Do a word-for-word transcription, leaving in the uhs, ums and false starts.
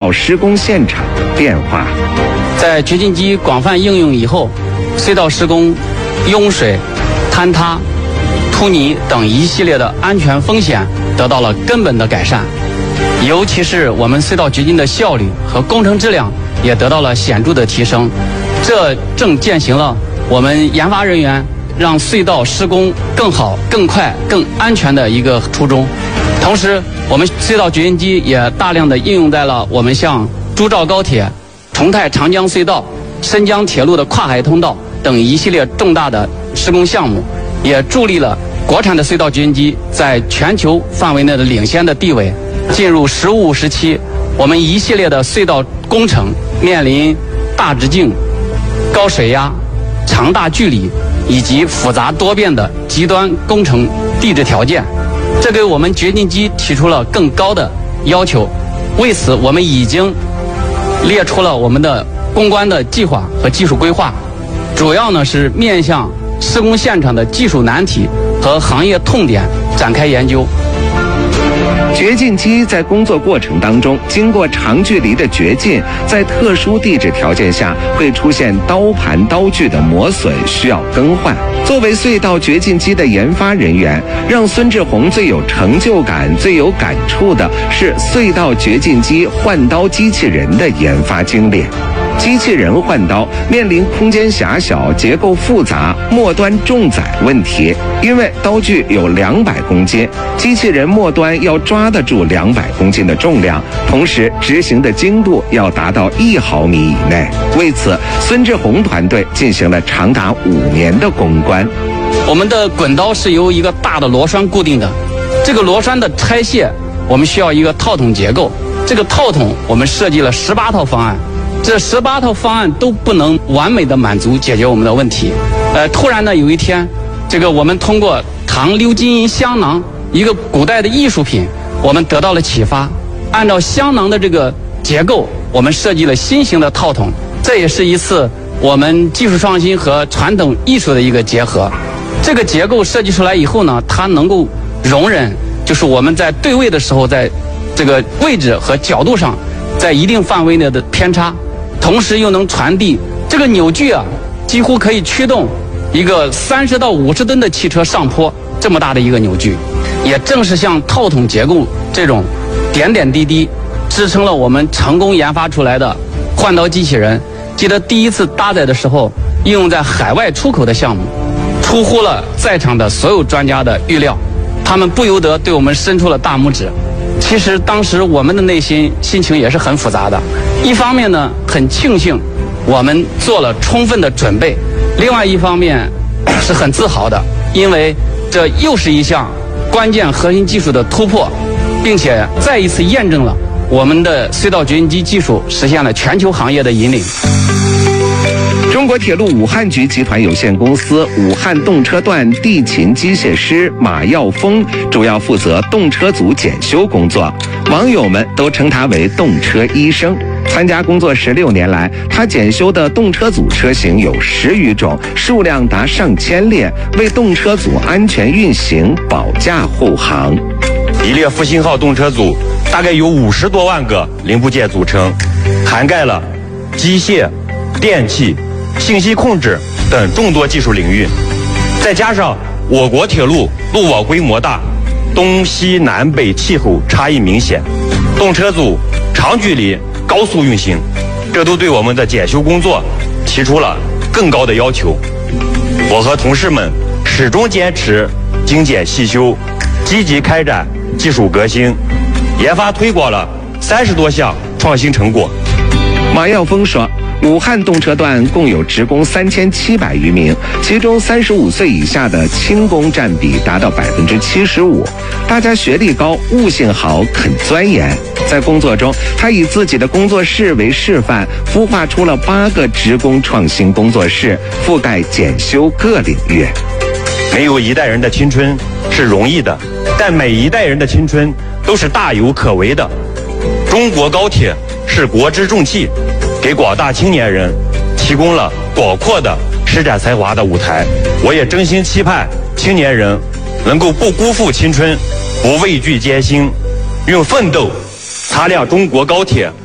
道施工现场的变化。 在掘进机广泛应用以后，隧道施工拥水、坍塌、凸泥等一系列的安全风险得到了根本的改善，尤其是我们隧道掘进的效率和工程质量也得到了显著的提升。这正践行了我们研发人员让隧道施工更好、更快、更安全的一个初衷。同时，我们隧道掘进机也大量的应用在了我们像珠兆高铁、重泰长江隧道、深江铁路的跨海通道等一系列重大的施工项目，也助力了国产的隧道掘进机在全球范围内的领先的地位。进入十五五时期，我们一系列的隧道工程面临大直径、高水压、长大距离以及复杂多变的极端工程地质条件，这给我们掘进机提出了更高的要求。为此，我们已经列出了我们的攻关的计划和技术规划，主要呢是面向施工现场的技术难题和行业痛点展开研究。 掘进机在工作过程当中，经过长距离的掘进，在特殊地质条件下会出现刀盘刀具的磨损，需要更换。作为隧道掘进机的研发人员，让孙志宏最有成就感、最有感触的是隧道掘进机换刀机器人的研发经历。机器人换刀面临空间狭小、结构复杂、末端重载问题，因为刀具有两百公斤，机器人末端要抓得住两百公斤的重量，同时执行的精度要达到一毫米以内。为此，孙志宏团队进行了长达五年的攻关。 我们的滚刀是由一个大的螺栓固定的，这个螺栓的拆卸我们需要一个套筒结构，这个套筒我们设计了十八套方案，这十八套方案都不能完美的满足解决我们的问题。呃，突然呢，有一天，这个我们通过唐鎏金银香囊，一个古代的艺术品，我们得到了启发。按照香囊的这个结构，我们设计了新型的套筒，这也是一次我们技术创新和传统艺术的一个结合。这个结构设计出来以后呢，它能够容忍，就是我们在对位的时候，在这个位置和角度上，在一定范围内的偏差。同时又能传递这个扭矩啊，几乎可以驱动一个三十到五十吨的汽车上坡，这么大的一个扭矩。也正是像套筒结构这种点点滴滴，支撑了我们成功研发出来的换刀机器人。记得第一次搭载的时候，应用在海外出口的项目，出乎了在场的所有专家的预料，他们不由得对我们伸出了大拇指。其实当时我们的内心心情也是很复杂的，一方面呢很庆幸我们做了充分的准备，另外一方面是很自豪的，因为这又是一项关键核心技术的突破，并且再一次验证了我们的隧道掘进机技术实现了全球行业的引领。 中国铁路武汉局集团有限公司武汉动车段地勤机械师马耀峰主要负责动车组检修工作，网友们都称他为动车医生。参加工作十六年来，他检修的动车组车型有十余种，数量达上千列，为动车组安全运行保驾护航。 一列复兴号动车组大概有五十多万个零部件组成，涵盖了机械、电气、信息控制等众多技术领域。再加上我国铁路路网规模大，东西南北气候差异明显，动车组长距离高速运行，这都对我们的检修工作提出了更高的要求。我和同事们始终坚持精简细修，积极开展技术革新，研发推广了三十多项创新成果。 马耀峰说，武汉动车段共有职工三千七百余名，其中三十五岁以下的轻工占比达到百分之七十五。大家学历高，悟性好，肯钻研。在工作中，他以自己的工作室为示范，孵化出了八个职工创新工作室，覆盖检修各领域。 没有一代人的青春是容易的，但每一代人的青春都是大有可为的。中国高铁是国之重器，给广大青年人提供了广阔的施展才华的舞台。我也真心期盼青年人能够不辜负青春，不畏惧艰辛，用奋斗擦亮中国高铁